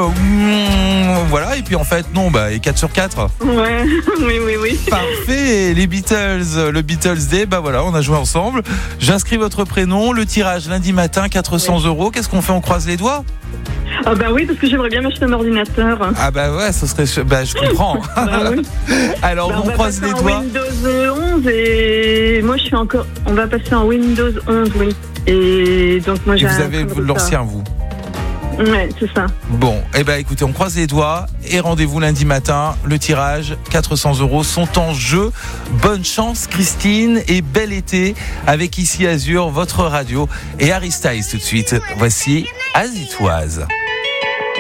voilà, et puis en fait, non, et 4 sur 4. Ouais, oui. Parfait, les Beatles, le Beatles Day, voilà, on a joué ensemble. J'inscris votre prénom, le tirage lundi matin, 400 €. Qu'est-ce qu'on fait? On croise les doigts? Ah oui, parce que j'aimerais bien m'acheter un ordinateur. Ah ouais, ce serait... je comprends. Oui. Alors, on croise les doigts. Windows 11 et moi, on va passer en Windows 11, oui. Et donc, moi, j'ai... Vous avez l'ancien, vous? Ouais, c'est ça. Bon, écoutez, on croise les doigts et rendez-vous lundi matin. Le tirage, 400 € sont en jeu. Bonne chance, Christine, et bel été avec Ici Azur, votre radio, et Harry Styles tout de suite. Voici As It Was.